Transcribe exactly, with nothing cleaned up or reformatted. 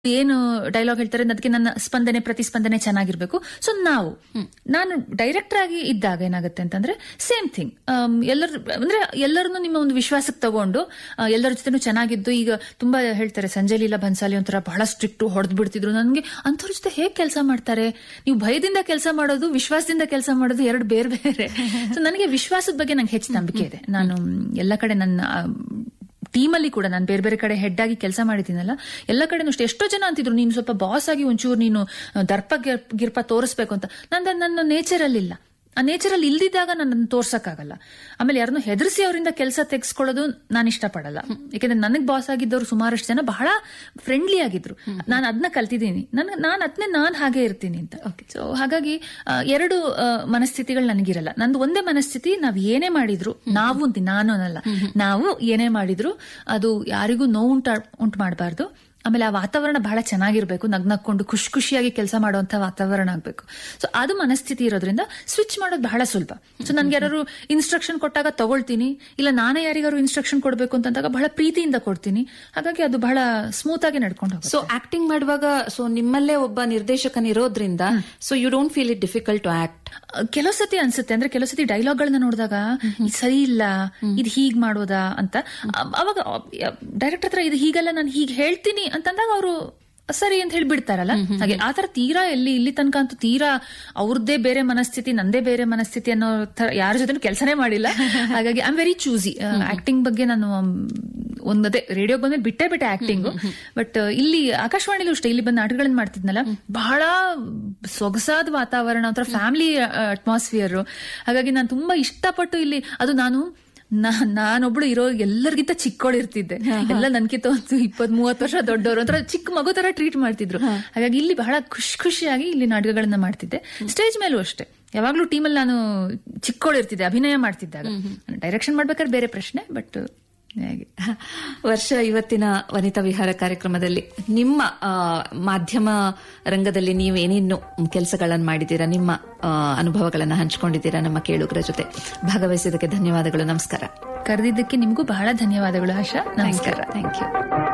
ಏನು ಡೈಲಾಗ್ ಹೇಳ್ತಾರೆ ಅದಕ್ಕೆ ನನ್ನ ಸ್ಪಂದನೆ ಪ್ರತಿಸ್ಪಂದನೆ ಚೆನ್ನಾಗಿರ್ಬೇಕು. ಸೊ ನಾವು ನಾನು ಡೈರೆಕ್ಟರ್ ಆಗಿ ಇದ್ದಾಗ ಏನಾಗುತ್ತೆ ಅಂತಂದ್ರೆ ಸೇಮ್ ಥಿಂಗ್, ಎಲ್ಲರೂ ಅಂದ್ರೆ ಎಲ್ಲರನ್ನು ನಿಮ್ಮ ಒಂದು ವಿಶ್ವಾಸಕ್ಕೆ ತಗೊಂಡು ಎಲ್ಲರ ಜೊತೆನೂ ಚೆನ್ನಾಗಿದ್ದು. ಈಗ ತುಂಬಾ ಹೇಳ್ತಾರೆ ಸಂಜಯ್ ಲೀಲಾ ಬನ್ಸಾಲಿ ಒಂಥರ ಬಹಳ ಸ್ಟ್ರಿಕ್ಟ್ ಹೊಡೆದ್ ಬಿಡ್ತಿದ್ರು. ನನಗೆ ಅಂಥವ್ರ ಜೊತೆ ಹೇಗೆ ಕೆಲಸ ಮಾಡ್ತಾರೆ? ನೀವು ಭಯದಿಂದ ಕೆಲಸ ಮಾಡೋದು ವಿಶ್ವಾಸದಿಂದ ಕೆಲಸ ಮಾಡೋದು ಎರಡು ಬೇರೆ ಬೇರೆ. ಸೊ ನನಗೆ ವಿಶ್ವಾಸದ ಬಗ್ಗೆ ನಂಗೆ ಹೆಚ್ಚು ನಂಬಿಕೆ ಇದೆ. ನಾನು ಎಲ್ಲ ಕಡೆ ನನ್ನ ಟೀಮಲ್ಲಿ ಕೂಡ ನಾನು ಬೇರೆ ಬೇರೆ ಕಡೆ ಹೆಡ್ ಆಗಿ ಕೆಲಸ ಮಾಡಿದ್ದೀನಲ್ಲ, ಎಲ್ಲ ಕಡೆ ಅಷ್ಟೇ ಎಷ್ಟೋ ಜನ ಅಂತಿದ್ರು ನೀನು ಸ್ವಲ್ಪ ಬಾಸ್ ಆಗಿ ಒಂಚೂರು ನೀನು ದರ್ಪ ಗಿರ್ಪ ತೋರಿಸ್ಬೇಕು ಅಂತ. ನಂದು ನನ್ನ ನೇಚರಲ್ಲಿ ಇಲ್ಲ. ಆ ನೇಚರಲ್ಲಿ ಇಲ್ದಿದ್ದಾಗ ನನ್ನನ್ನು ತೋರ್ಸಕ್ಕಾಗಲ್ಲ. ಆಮೇಲೆ ಯಾರನ್ನು ಹೆದರಿಸಿ ಅವರಿಂದ ಕೆಲಸ ತೆಗೆಸ್ಕೊಳ್ಳೋದು ನಾನು ಇಷ್ಟಪಡಲ್ಲ. ಯಾಕಂದ್ರೆ ನನಗ್ ಬಾಸ್ ಆಗಿದ್ದವರು ಸುಮಾರಷ್ಟು ಜನ ಬಹಳ ಫ್ರೆಂಡ್ಲಿ ಆಗಿದ್ರು. ನಾನು ಅದನ್ನ ಕಲ್ತಿದ್ದೀನಿ. ನನ್ ನಾನು ಅದನ್ನೇ ನಾನ್ ಹಾಗೆ ಇರ್ತೀನಿ ಅಂತ. ಸೊ ಹಾಗಾಗಿ ಎರಡು ಮನಸ್ಥಿತಿಗಳು ನನಗಿರಲ್ಲ. ನಂದು ಒಂದೇ ಮನಸ್ಥಿತಿ, ನಾವ್ ಏನೇ ಮಾಡಿದ್ರು, ನಾವು ಅಂತ ನಾನು ಅನ್ನಲ್ಲ, ನಾವು ಏನೇ ಮಾಡಿದ್ರು ಅದು ಯಾರಿಗೂ ನೋವು ಉಂಟ ಉಂಟು ಮಾಡಬಾರ್ದು. ಆಮೇಲೆ ಆ ವಾತಾವರಣ ಬಹಳ ಚೆನ್ನಾಗಿರ್ಬೇಕು, ನಗ್ನಕ್ಕೊಂಡು ಖುಷಿ ಖುಷಿಯಾಗಿ ಕೆಲಸ ಮಾಡುವಂತ ವಾತಾವರಣ ಆಗ್ಬೇಕು. ಸೊ ಅದು ಮನಸ್ಥಿತಿ ಇರೋದ್ರಿಂದ ಸ್ವಿಚ್ ಮಾಡೋದು ಬಹಳ ಸುಲಭ. ಸೊ ನನ್ಗೆ ಯಾರು ಇನ್ಸ್ಟ್ರಕ್ಷನ್ ಕೊಟ್ಟಾಗ ತಗೊಳ್ತೀನಿ, ಇಲ್ಲ ನಾನೇ ಯಾರಿಗಾರು ಇನ್ಸ್ಟ್ರಕ್ಷನ್ ಕೊಡ್ಬೇಕು ಅಂತಂದಾಗ ಬಹಳ ಪ್ರೀತಿಯಿಂದ ಕೊಡ್ತೀನಿ. ಹಾಗಾಗಿ ಅದು ಬಹಳ ಸ್ಮೂತ್ ಆಗಿ ನಡ್ಕೊಂಡು ಹೋಗುತ್ತೆ. ಸೊ ಆಕ್ಟಿಂಗ್ ಮಾಡುವಾಗ ಸೊ ನಿಮ್ಮಲ್ಲೇ ಒಬ್ಬ ನಿರ್ದೇಶಕನಿರೋದ್ರಿಂದ so you don't feel it difficult to act? ಕೆಲವು ಸತಿ ಅನ್ಸುತ್ತೆ, ಅಂದ್ರೆ ಕೆಲವು ಸತಿ ಡೈಲಾಗ್ ಗಳನ್ನ ನೋಡಿದಾಗ ಇದು ಸರಿ ಇಲ್ಲ, ಇದು ಹೀಗ್ ಮಾಡೋದಾ ಅಂತ. ಅವಾಗ ಡೈರೆಕ್ಟರ್ ಹತ್ರ ಇದು ಹೀಗಲ್ಲ ನಾನು ಹೀಗೆ ಹೇಳ್ತೀನಿ ಅಂತಂದಾಗ ಅವರು ಸರಿ ಅಂತ ಹೇಳಿ ಬಿಡ್ತಾರಲ್ಲ. ಹಾಗೆ ಆತರ ತೀರಾ ಎಲ್ಲಿ ಇಲ್ಲಿ ತನಕ ಅಂತೂ ತೀರಾ ಅವ್ರದ್ದೇ ಬೇರೆ ಮನಸ್ಥಿತಿ ನಂದೇ ಬೇರೆ ಮನಸ್ಥಿತಿ ಅನ್ನೋ ತರ ಯಾರ ಜೊತೆ ಕೆಲಸನೇ ಮಾಡಿಲ್ಲ. ಹಾಗಾಗಿ I am very choosy. Acting ಬಗ್ಗೆ ನಾನು ಒಂದೇ ರೇಡಿಯೋಗೆ ಬಂದ್ಮೇಲೆ ಬಿಟ್ಟೇ ಬಿಟ್ಟೆ ಆಕ್ಟಿಂಗ್. ಬಟ್ ಇಲ್ಲಿ ಆಕಾಶವಾಣಿಲೂ ಅಷ್ಟೇ, ಇಲ್ಲಿ ಬಂದು ನಾಟಕಗಳನ್ನ ಮಾಡ್ತಿದ್ನಲ್ಲ, ಬಹಳ ಸೊಗಸಾದ ವಾತಾವರಣ, ಒಂಥರ ಫ್ಯಾಮಿಲಿ ಅಟ್ಮಾಸ್ಫಿಯರ್. ಹಾಗಾಗಿ ನಾನು ತುಂಬಾ ಇಷ್ಟಪಟ್ಟು ಇಲ್ಲಿ ಅದು ನಾನು ನಾನೊಬ್ಳು ಇರೋ ಎಲ್ಲರಿಗಿಂತ ಚಿಕ್ಕವಳಿರ್ತಿದ್ದೆ. ಎಲ್ಲ ನನ್ಕಿಂತ ಒಂದು ಇಪ್ಪತ್ ಮೂವತ್ತು ವರ್ಷ ದೊಡ್ಡವರು, ಒಂಥರ ಚಿಕ್ಕ ಮಗು ತರ ಟ್ರೀಟ್ ಮಾಡ್ತಿದ್ರು. ಹಾಗಾಗಿ ಇಲ್ಲಿ ಬಹಳ ಖುಷಿ ಖುಷಿಯಾಗಿ ಇಲ್ಲಿ ನಾಟಕಗಳನ್ನ ಮಾಡ್ತಿದ್ದೆ. ಸ್ಟೇಜ್ ಮೇಲೂ ಅಷ್ಟೇ, ಯಾವಾಗ್ಲೂ ಟೀಮಲ್ಲಿ ನಾನು ಚಿಕ್ಕವಳಿರ್ತಿದ್ದೆ ಅಭಿನಯ ಮಾಡ್ತಿದ್ದಾಗ. ಡೈರೆಕ್ಷನ್ ಮಾಡ್ಬೇಕಾದ್ರೆ ಬೇರೆ ಪ್ರಶ್ನೆ. ಬಟ್ ಹಾಗೆ ವರ್ಷ ಇವತ್ತಿನ ವನಿತಾ ವಿಹಾರ ಕಾರ್ಯಕ್ರಮದಲ್ಲಿ ನಿಮ್ಮ ಮಾಧ್ಯಮ ರಂಗದಲ್ಲಿ ನೀವು ಏನೇನು ಕೆಲಸಗಳನ್ನು ಮಾಡಿದ್ದೀರಾ, ನಿಮ್ಮ ಅನುಭವಗಳನ್ನು ಹಂಚಿಕೊಂಡಿದ್ದೀರಾ ನಮ್ಮ ಕೇಳುಗರ ಜೊತೆ. ಭಾಗವಹಿಸಿದ್ದಕ್ಕೆ ಧನ್ಯವಾದಗಳು. ನಮಸ್ಕಾರ. ಕರೆದಿದ್ದಕ್ಕೆ ನಿಮಗೂ ಬಹಳ ಧನ್ಯವಾದಗಳು ಆಶಾ. ನಮಸ್ಕಾರ. Thank you.